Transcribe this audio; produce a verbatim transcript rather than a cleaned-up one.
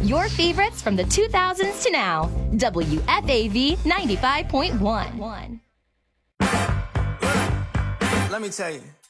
Your favorites from the two thousands to now. W F A V ninety-five point one. Let me tell you.